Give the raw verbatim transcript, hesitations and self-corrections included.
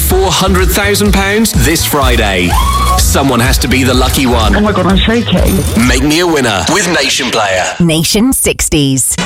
four hundred thousand pounds this Friday. Someone has to be the lucky one. Oh my God, I'm shaking. Make me a winner with Nation Player. Nation sixties.